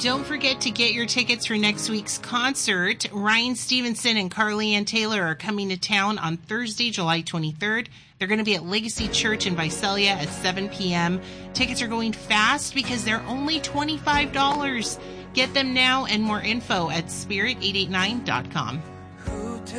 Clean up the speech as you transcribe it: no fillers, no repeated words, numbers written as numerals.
Don't forget to get your tickets for next week's concert. Ryan Stevenson and Carly Ann Taylor are coming to town on Thursday, July 23rd. They're going to be at Legacy Church in Visalia at 7 p.m. Tickets are going fast because they're only $25. Get them now and more info at spirit889.com.